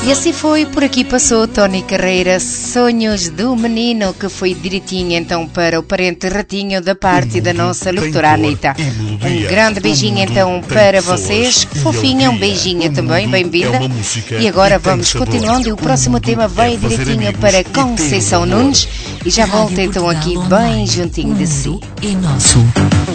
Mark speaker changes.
Speaker 1: E assim foi, por aqui passou Tony Carreira, Sonhos do Menino, que foi direitinho então para o parente ratinho da parte da nossa locutora Anitta. Um grande beijinho então para vocês, fofinha, um beijinho também, bem-vinda. E agora vamos continuando e o próximo tema vai direitinho para Conceição Nunes e já volto então aqui bem juntinho de si.
Speaker 2: E nosso.